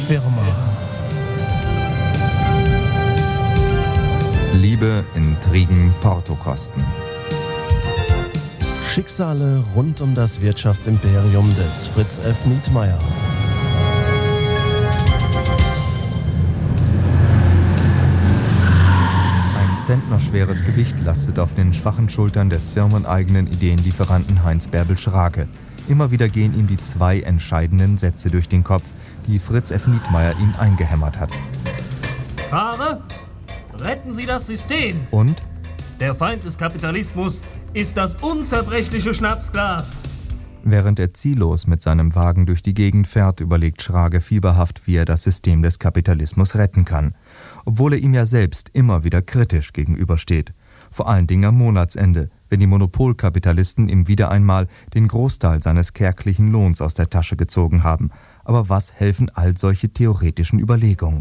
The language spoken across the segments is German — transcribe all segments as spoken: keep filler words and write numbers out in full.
Firma. Liebe, Intrigen, Portokosten. Schicksale rund um das Wirtschaftsimperium des Fritz F. Nietmeyer. Ein zentnerschweres Gewicht lastet auf den schwachen Schultern des firmeneigenen Ideenlieferanten Heinz Bärbel Schrage. Immer wieder gehen ihm die zwei entscheidenden Sätze durch den Kopf, die Fritz F. Nietmeyer ihm eingehämmert hat. Fahrer, retten Sie das System! Und? Der Feind des Kapitalismus ist das unzerbrechliche Schnapsglas. Während er ziellos mit seinem Wagen durch die Gegend fährt, überlegt Schrage fieberhaft, wie er das System des Kapitalismus retten kann. Obwohl er ihm ja selbst immer wieder kritisch gegenübersteht. Vor allen Dingen am Monatsende, wenn die Monopolkapitalisten ihm wieder einmal den Großteil seines kärglichen Lohns aus der Tasche gezogen haben. Aber was helfen all solche theoretischen Überlegungen?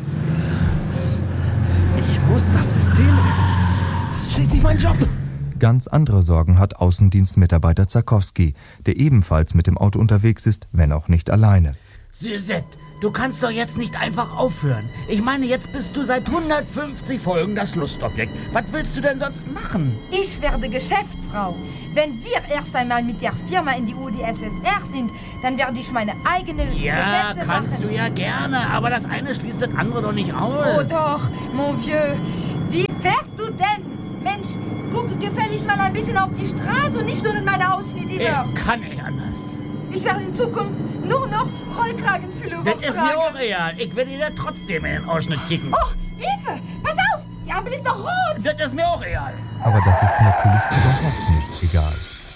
Ich muss das System retten. Das ist schließlich mein Job. Ganz andere Sorgen hat Außendienstmitarbeiter Zarkowski, der ebenfalls mit dem Auto unterwegs ist, wenn auch nicht alleine. Suzette, du kannst doch jetzt nicht einfach aufhören. Ich meine, jetzt bist du seit hundertfünfzig Folgen das Lustobjekt. Was willst du denn sonst machen? Ich werde Geschäftsfrau. Wenn wir erst einmal mit der Firma in die U d S S R sind, dann werde ich meine eigene Ja, Geschäfte kannst machen. du ja gerne, aber das eine schließt das andere doch nicht aus. Oh doch, mon vieux. Wie fährst du denn? Mensch, gucke gefällig mal ein bisschen auf die Straße und nicht nur in meine Ausschnittdinger. Ich kann nicht anders. Ich werde in Zukunft nur noch Rollkragenpullover Das ist mir tragen. auch egal. Ich will dir trotzdem in den Ausschnitt kicken. Oh, Hilfe! Pass auf! Die Ampel ist doch rot! Das ist mir auch egal. Aber das ist natürlich überhaupt nicht egal.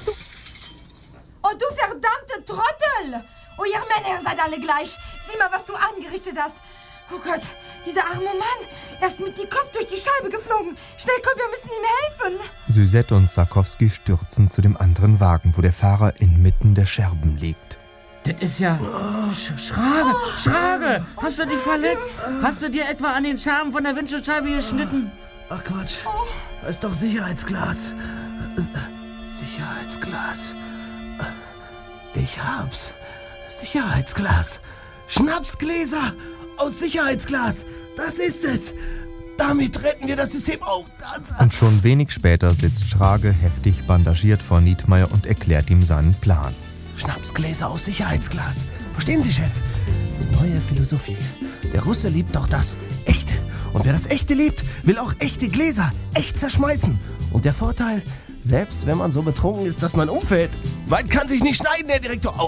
Oh, du verdammte Trottel! Oh, ihr Männer seid alle gleich. Sieh mal, was du angerichtet hast. Oh Gott, dieser arme Mann. Er ist mit dem Kopf durch die Scheibe geflogen. Schnell, komm, wir müssen ihm helfen. Suzette und Zarkowski stürzen zu dem anderen Wagen, wo der Fahrer inmitten der Scherben liegt. Das ist ja... Sch Schrage, Schrage! Hast du dich verletzt? Hast du dir etwa an den Scherben von der Windschutzscheibe geschnitten? Ach Quatsch, das ist doch Sicherheitsglas. Sicherheitsglas. Ich hab's. Sicherheitsglas. Schnapsgläser aus Sicherheitsglas. Das ist es. Damit retten wir das System. Oh, das, Und schon wenig später sitzt Schrage heftig bandagiert vor Nietmeyer und erklärt ihm seinen Plan. Schnapsgläser aus Sicherheitsglas. Verstehen Sie, Chef? Neue Philosophie. Der Russe liebt doch das Echte. Und wer das Echte liebt, will auch echte Gläser echt zerschmeißen. Und der Vorteil, selbst wenn man so betrunken ist, dass man umfällt, man kann sich nicht schneiden, Herr Direktor. Au.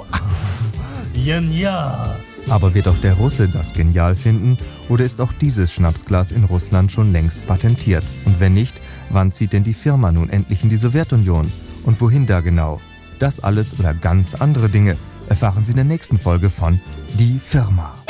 Genial. Aber wird auch der Russe das genial finden? Oder ist auch dieses Schnapsglas in Russland schon längst patentiert? Und wenn nicht, wann zieht denn die Firma nun endlich in die Sowjetunion? Und wohin da genau? Das alles oder ganz andere Dinge erfahren Sie in der nächsten Folge von Die Firma.